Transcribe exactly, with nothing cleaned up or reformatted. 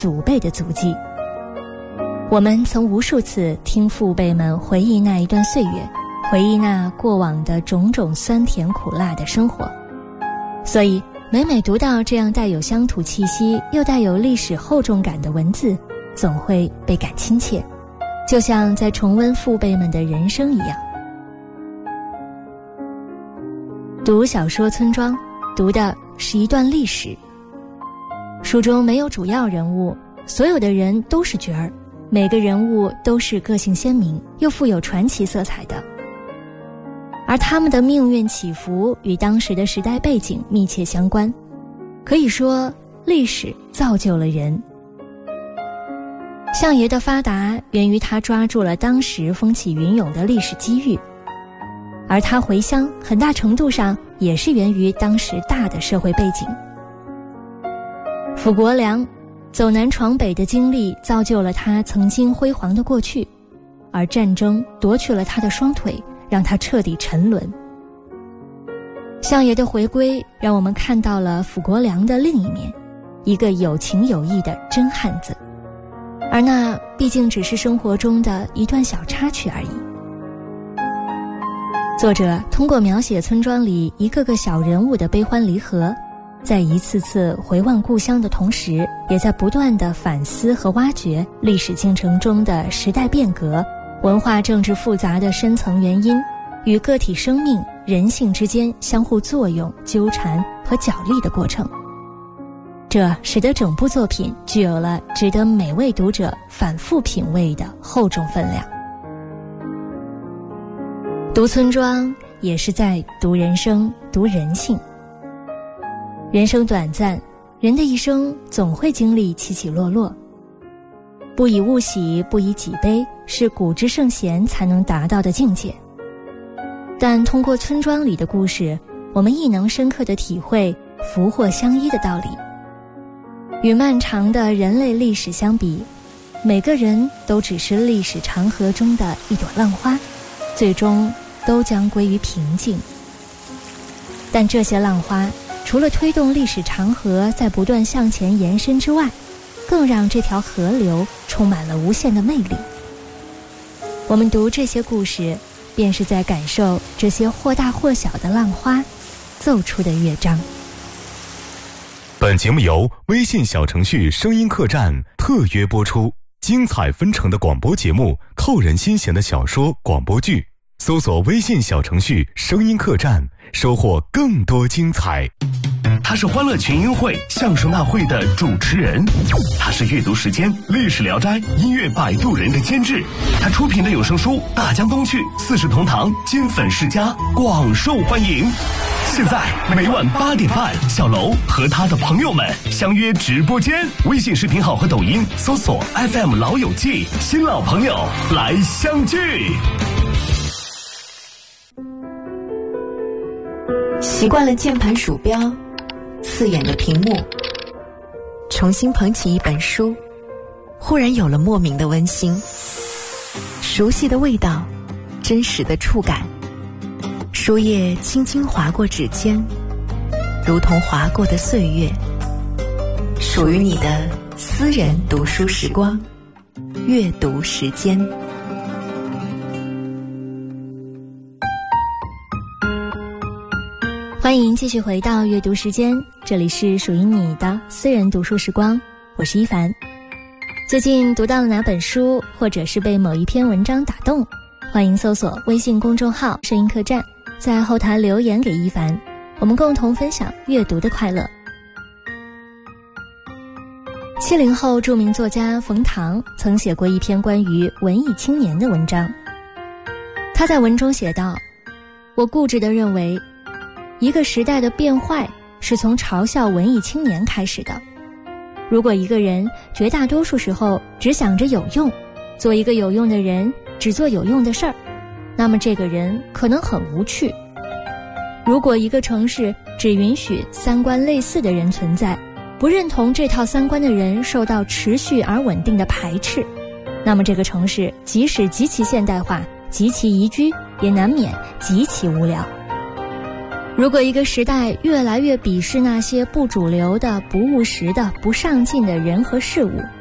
祖辈的足迹。我们曾无数次听父辈们回忆那一段岁月，回忆那过往的种种酸甜苦辣的生活，所以每每读到这样带有乡土气息又带有历史厚重感的文字，总会倍感亲切，就像在重温父辈们的人生一样。读小说《村庄》，读的是一段历史。书中没有主要人物，所有的人都是角儿，每个人物都是个性鲜明又富有传奇色彩的，而他们的命运起伏与当时的时代背景密切相关。可以说，历史造就了人。相爷的发达源于他抓住了当时风起云涌的历史机遇，而他回乡很大程度上也是源于当时大的社会背景。傅国良走南闯北的经历造就了他曾经辉煌的过去，而战争夺去了他的双腿，让他彻底沉沦。相爷的回归让我们看到了傅国良的另一面，一个有情有义的真汉子，而那毕竟只是生活中的一段小插曲而已。作者通过描写村庄里一个个小人物的悲欢离合，在一次次回望故乡的同时，也在不断地反思和挖掘历史进程中的时代变革、文化政治复杂的深层原因，与个体生命、人性之间相互作用、纠缠和角力的过程。这使得整部作品具有了值得每位读者反复品味的厚重分量。读村庄也是在读人生、读人性。人生短暂，人的一生总会经历起起落落。不以物喜，不以己悲，是古之圣贤才能达到的境界。但通过村庄里的故事，我们亦能深刻地体会福祸相依的道理。与漫长的人类历史相比，每个人都只是历史长河中的一朵浪花，最终都将归于平静。但这些浪花除了推动历史长河在不断向前延伸之外，更让这条河流充满了无限的魅力。我们读这些故事，便是在感受这些或大或小的浪花奏出的乐章。 本节目由微信小程序声音客栈特约播出，精彩纷呈的广播节目，扣人心弦的小说广播剧，搜索微信小程序声音客栈，收获更多精彩。 他是欢乐群英会相声大会的主持人，他是阅读时间历史聊斋音乐摆渡人的监制，他出品的有声书大江东去、四世同堂、金粉世家广受欢迎。现在每晚八点半，小楼和他的朋友们相约直播间，微信视频号和抖音搜索 F M 老友记，新老朋友来相聚。 习惯了键盘鼠标刺眼的屏幕，重新捧起一本书，忽然有了莫名的温馨，熟悉的味道，真实的触感，书页轻轻划过指尖，如同划过的岁月，属于你的私人读书时光，阅读时间。 欢迎继续回到阅读时间，这里是属于你的私人读书时光，我是一凡。最近读到了哪本书，或者是被某一篇文章打动，欢迎搜索微信公众号声音客栈，在后台留言给一凡，我们共同分享阅读的快乐。七零后著名作家冯唐曾写过一篇关于文艺青年的文章，他在文中写道：我固执地认为，一个时代的变坏是从嘲笑文艺青年开始的。如果一个人绝大多数时候只想着有用，做一个有用的人，只做有用的事儿，那么这个人可能很无趣。如果一个城市只允许三观类似的人存在，不认同这套三观的人受到持续而稳定的排斥，那么这个城市即使极其现代化、极其宜居，也难免极其无聊。 如果一个时代越来越鄙视那些不主流的、不务实的、不上进的人和事物，